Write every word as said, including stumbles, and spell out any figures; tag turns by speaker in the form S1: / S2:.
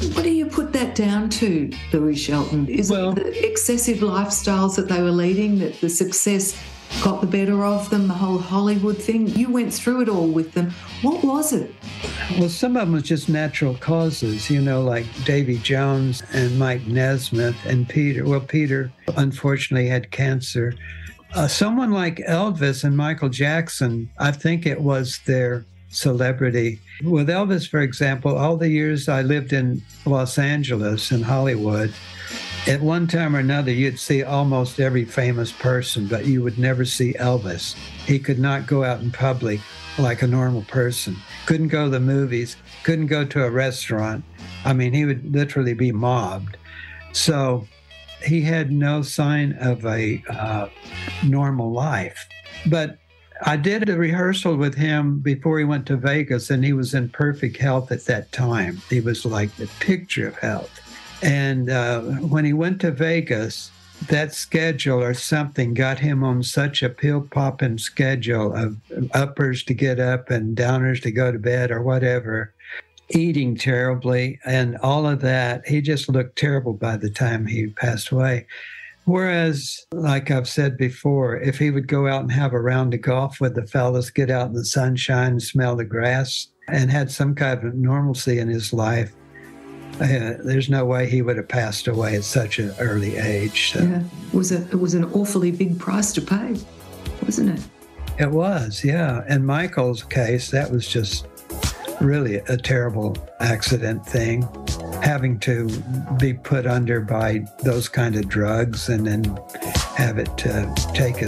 S1: What do you put that down to, Louis Shelton? Is
S2: Well,
S1: it the excessive lifestyles that they were leading, that the success got the better of them, the whole Hollywood thing? You went through it all with them. What was it?
S2: Well, some of them was just natural causes, you know, like Davy Jones and Mike Nesmith and Peter. Well, Peter unfortunately had cancer. Uh, someone like Elvis and Michael Jackson, I think it was their celebrity. With Elvis, for example, all the years I lived in Los Angeles and Hollywood, at one time or another, you'd see almost every famous person, but you would never see Elvis. He could not go out in public like a normal person. Couldn't go to the movies, couldn't go to a restaurant. I mean, he would literally be mobbed. So he had no sign of a uh, normal life. But I did a rehearsal with him before he went to Vegas, and he was in perfect health at that time. He was like the picture of health. And uh, when he went to Vegas, that schedule or something got him on such a pill-popping schedule of uppers to get up and downers to go to bed or whatever, eating terribly and all of that. He just looked terrible by the time he passed away. Whereas, like I've said before, if he would go out and have a round of golf with the fellas, get out in the sunshine and smell the grass, and had some kind of normalcy in his life, Uh, there's no way he would have passed away at such an early age. So.
S1: Yeah, it was, a, it was an awfully big price to pay, wasn't it?
S2: It was, yeah. In Michael's case, that was just really a terrible accident thing, having to be put under by those kind of drugs and then have it uh, take